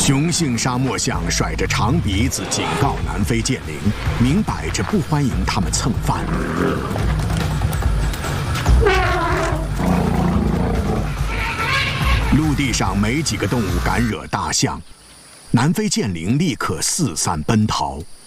雄性沙漠象甩着长鼻子警告南非剑羚，明摆着不欢迎他们蹭饭。陆地上没几个动物敢惹大象，南非剑羚立刻四散奔逃。